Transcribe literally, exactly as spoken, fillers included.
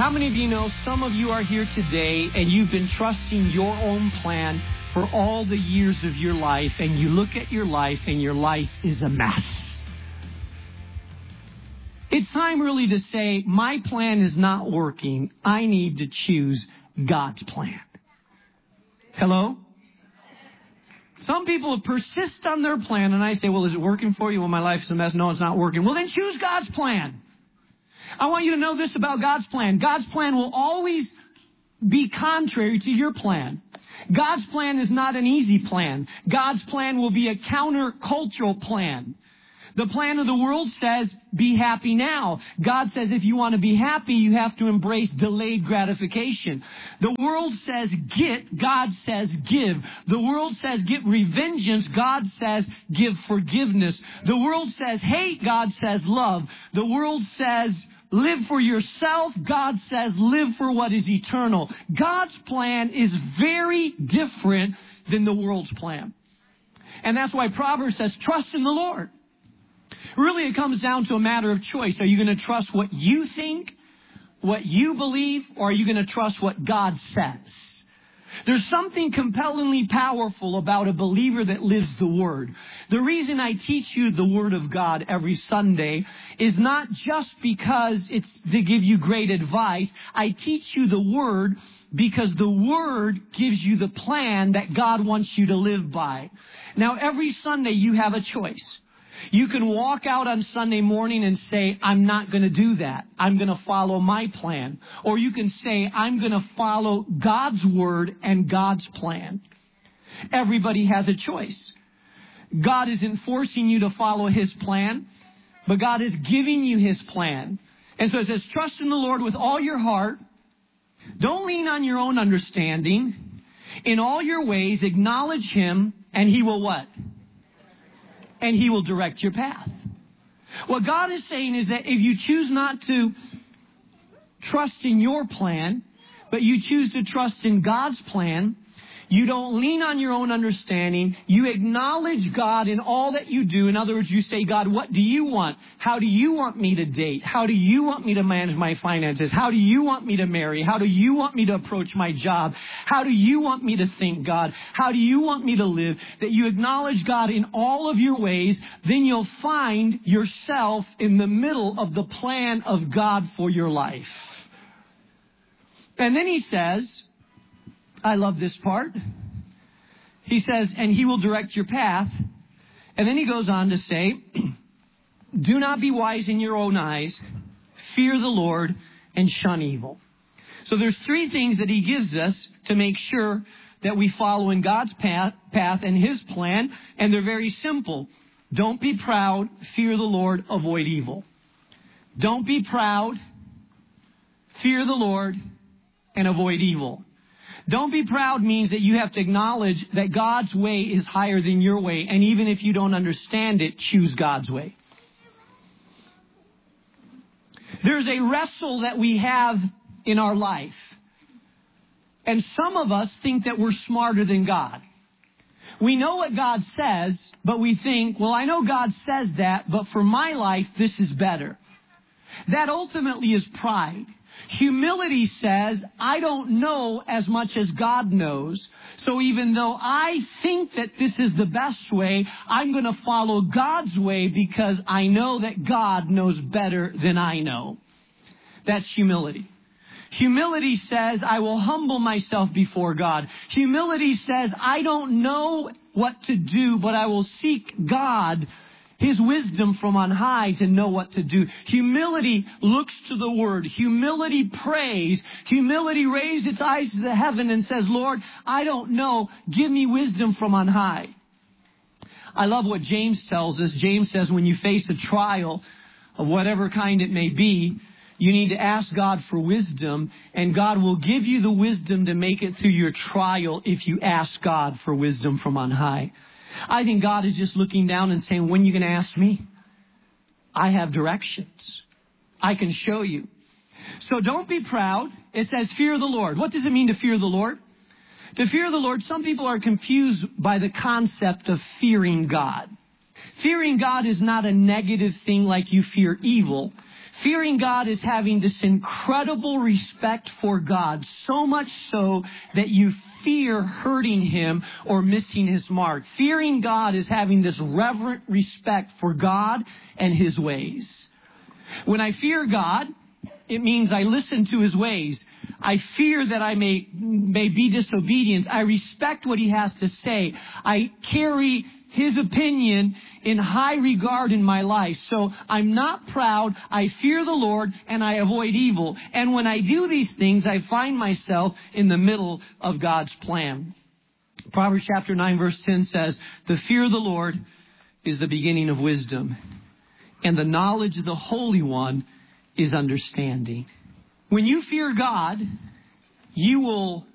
How many of you know some of you are here today and you've been trusting your own plan for all the years of your life, and you look at your life and your life is a mess? It's time really to say, my plan is not working. I need to choose God's plan. Hello? Some people persist on their plan, and I say, well, is it working for you? Well, my life is a mess. No, it's not working. Well, then choose God's plan. I want you to know this about God's plan. God's plan will always be contrary to your plan. God's plan is not an easy plan. God's plan will be a countercultural plan. The plan of the world says, be happy now. God says, if you want to be happy, you have to embrace delayed gratification. The world says, get. God says, give. The world says, get revengeance. God says, give forgiveness. The world says, hate. God says, love. The world says, live for yourself. God says, live for what is eternal. God's plan is very different than the world's plan. And that's why Proverbs says, trust in the Lord. Really, it comes down to a matter of choice. Are you going to trust what you think, what you believe, or are you going to trust what God says? There's something compellingly powerful about a believer that lives the Word. The reason I teach you the Word of God every Sunday is not just because it's to give you great advice. I teach you the Word because the Word gives you the plan that God wants you to live by. Now, every Sunday you have a choice. You can walk out on Sunday morning and say, I'm not going to do that. I'm going to follow my plan. Or you can say, I'm going to follow God's word and God's plan. Everybody has a choice. God isn't forcing you to follow his plan, but God is giving you his plan. And so it says, trust in the Lord with all your heart. Don't lean on your own understanding. In all your ways, acknowledge him, and he will what? And he will direct your path. What God is saying is that if you choose not to trust in your plan, but you choose to trust in God's plan, you don't lean on your own understanding. You acknowledge God in all that you do. In other words, you say, God, what do you want? How do you want me to date? How do you want me to manage my finances? How do you want me to marry? How do you want me to approach my job? How do you want me to think, God? How do you want me to live? That you acknowledge God in all of your ways, then you'll find yourself in the middle of the plan of God for your life. And then he says, I love this part. He says, and he will direct your path. And then he goes on to say, do not be wise in your own eyes. Fear the Lord and shun evil. So there's three things that he gives us to make sure that we follow in God's path, path and his plan. And they're very simple. Don't be proud. Fear the Lord. Avoid evil. Don't be proud. Fear the Lord and avoid evil. Don't be proud means that you have to acknowledge that God's way is higher than your way. And even if you don't understand it, choose God's way. There's a wrestle that we have in our life. And some of us think that we're smarter than God. We know what God says, but we think, well, I know God says that, but for my life, this is better. That ultimately is pride. Humility says, I don't know as much as God knows. So even though I think that this is the best way, I'm going to follow God's way because I know that God knows better than I know. That's humility. Humility says, I will humble myself before God. Humility says, I don't know what to do, but I will seek God, his wisdom from on high, to know what to do. Humility looks to the word. Humility prays. Humility raises its eyes to the heaven and says, Lord, I don't know. Give me wisdom from on high. I love what James tells us. James says when you face a trial of whatever kind it may be, you need to ask God for wisdom, and God will give you the wisdom to make it through your trial if you ask God for wisdom from on high. I think God is just looking down and saying, when are you going to ask me? I have directions. I can show you. So don't be proud. It says fear the Lord. What does it mean to fear the Lord? To fear the Lord, some people are confused by the concept of fearing God. Fearing God is not a negative thing like you fear evil. Fearing God is having this incredible respect for God, so much so that you fear hurting Him or missing His mark. Fearing God is having this reverent respect for God and His ways. When I fear God, it means I listen to His ways. I fear that I may, may be disobedient. I respect what He has to say. I carry His opinion in high regard in my life. So I'm not proud. I fear the Lord and I avoid evil. And when I do these things, I find myself in the middle of God's plan. Proverbs chapter nine verse ten says, the fear of the Lord is the beginning of wisdom, and the knowledge of the Holy One is understanding. When you fear God, you will